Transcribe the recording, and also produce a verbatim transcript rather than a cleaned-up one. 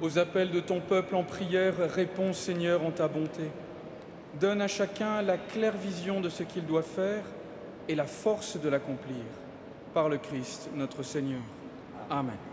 Aux appels de ton peuple en prière, réponds, Seigneur, en ta bonté. Donne à chacun la claire vision de ce qu'il doit faire et la force de l'accomplir. Par le Christ, notre Seigneur. Amen.